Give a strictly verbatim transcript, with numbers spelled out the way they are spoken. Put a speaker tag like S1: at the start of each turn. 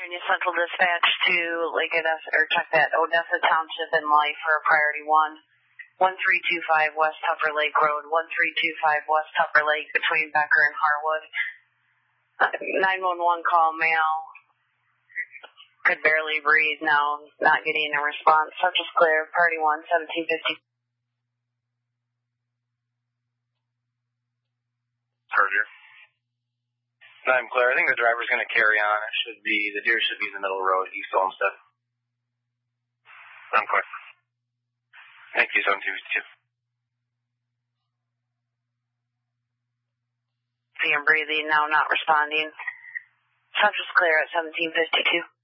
S1: Pennsylvania Central Dispatch to Lake Odessa, or check that Odessa Township and Life for a priority one. one three two five West Tupper Lake Road, one three two five West Tupper Lake between Becker and Harwood. nine one one call, male. Could barely breathe now, not getting a response. Subject clear, priority one, seventeen fifty.
S2: Roger. I'm clear. I think the driver's going to carry on. It should be, the deer should be in the middle road, East Olmsted. I'm clear. Thank you, seventeen fifty-two.
S1: See him breathing now, not responding. Subject's clear at seventeen fifty-two.